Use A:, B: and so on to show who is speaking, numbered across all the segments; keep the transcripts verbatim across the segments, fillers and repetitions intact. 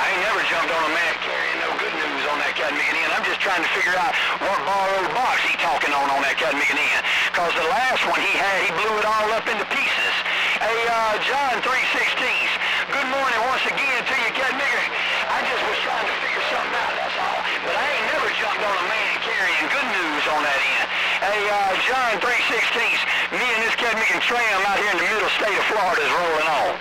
A: I ain't never jumped on a man carrying no good news on that Cat Miggin Inn. I'm just trying to figure out what borrowed box he talking on on that Cat Miggin Inn. Because the last one he had, he blew it all up into pieces. Hey, uh, John three sixteen, good morning once again to you, Cat Migger. I just was trying to figure something out, that's all. But I ain't never jumped on a man carrying good news on that end. Hey, uh, John three sixteen, me and this Cat Miggin tram out here in the middle state of Florida is rolling on.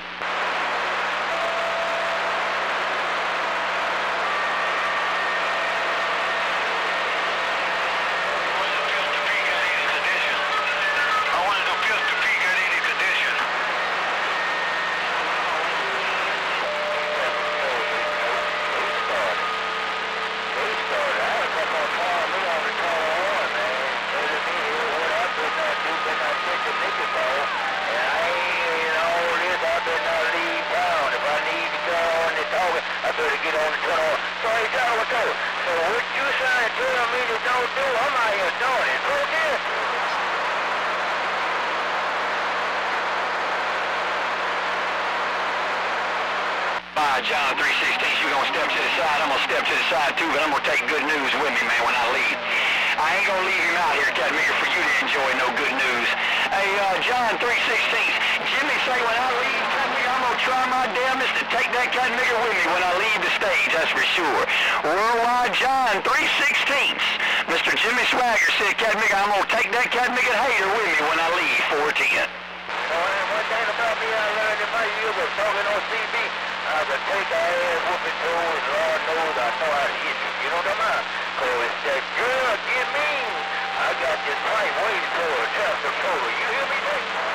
A: John three sixteen, you're going to step to the side. I'm going to step to the side too, but I'm going to take good news with me, man, when I leave. I ain't going to leave him out here, Cat Migger, for you to enjoy no good news. Hey, uh, John three sixteen, Jimmy say when I leave, Cat Migger, I'm going to try my damnedest to take that Cat Migger with me when I leave the stage, that's for sure. Worldwide John three sixteen, Mister Jimmy Swagger said, Cat Migger, I'm going to take that Cat Migger hater with me when I leave four ten.
B: Oh, and one thing about me I learned in my years was talking on C B. I could take a ass whooping toes, Lord knows I know how to hit you. You know what I'm saying? Cause if that girl get mean, I got this pipe waiting for her, trap controller. You hear me, Nick?